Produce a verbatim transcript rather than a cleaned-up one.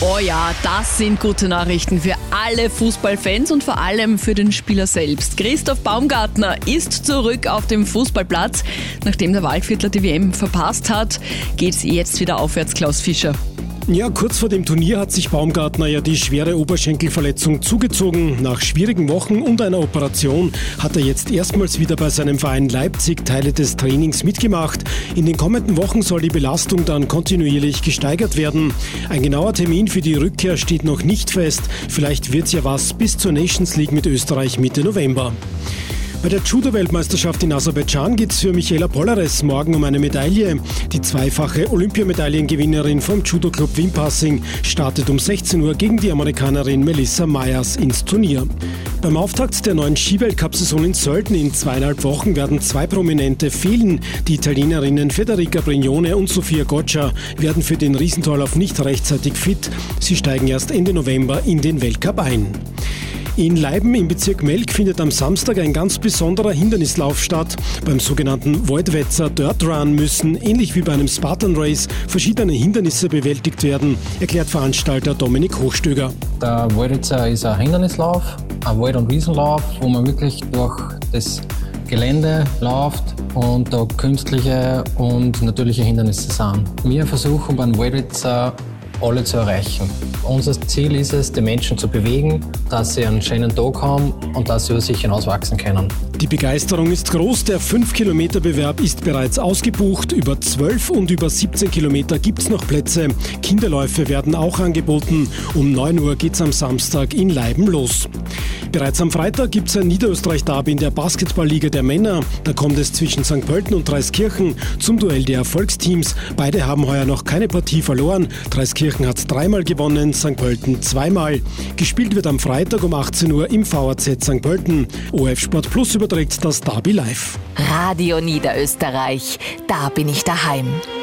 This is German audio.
Oh ja, das sind gute Nachrichten für alle Fußballfans und vor allem für den Spieler selbst. Christoph Baumgartner ist zurück auf dem Fußballplatz. Nachdem der Waldviertler die W M verpasst hat, geht's jetzt wieder aufwärts, Klaus Fischer. Ja, kurz vor dem Turnier hat sich Baumgartner ja die schwere Oberschenkelverletzung zugezogen. Nach schwierigen Wochen und einer Operation hat er jetzt erstmals wieder bei seinem Verein Leipzig Teile des Trainings mitgemacht. In den kommenden Wochen soll die Belastung dann kontinuierlich gesteigert werden. Ein genauer Termin für die Rückkehr steht noch nicht fest. Vielleicht wird's ja was bis zur Nations League mit Österreich Mitte November. Bei der Judo-Weltmeisterschaft in Aserbaidschan geht es für Michaela Pollares morgen um eine Medaille. Die zweifache Olympiamedaillengewinnerin vom Judo-Club Wimpassing startet um sechzehn Uhr gegen die Amerikanerin Melissa Myers ins Turnier. Beim Auftakt der neuen Skiweltcup-Saison in Sölden in zweieinhalb Wochen werden zwei Prominente fehlen. Die Italienerinnen Federica Brignone und Sofia Goccia werden für den Riesentorlauf nicht rechtzeitig fit. Sie steigen erst Ende November in den Weltcup ein. In Leiben im Bezirk Melk findet am Samstag ein ganz besonderer Hindernislauf statt. Beim sogenannten Voidwetzer Dirt Run müssen, ähnlich wie bei einem Spartan Race, verschiedene Hindernisse bewältigt werden, erklärt Veranstalter Dominik Hochstöger. Der Voidwetzer ist ein Hindernislauf, ein Wald- und Wiesenlauf, wo man wirklich durch das Gelände läuft und da künstliche und natürliche Hindernisse sind. Wir versuchen beim Voidwetzer alle zu erreichen. Unser Ziel ist es, die Menschen zu bewegen, dass sie einen schönen Tag haben und dass sie über sich hinauswachsen können. Die Begeisterung ist groß. Der fünf Kilometer Bewerb ist bereits ausgebucht. Über zwölf und über siebzehn Kilometer gibt es noch Plätze. Kinderläufe werden auch angeboten. Um neun Uhr geht es am Samstag in Leiben los. Bereits am Freitag gibt es ein Niederösterreich-Derby in der Basketballliga der Männer. Da kommt es zwischen Sankt Pölten und Dreiskirchen zum Duell der Erfolgsteams. Beide haben heuer noch keine Partie verloren. Dreiskirchen hat dreimal gewonnen, Sankt Pölten zweimal. Gespielt wird am Freitag um achtzehn Uhr im V A Z Sankt Pölten. O F Sport Plus überträgt das Derby live. Radio Niederösterreich, da bin ich daheim.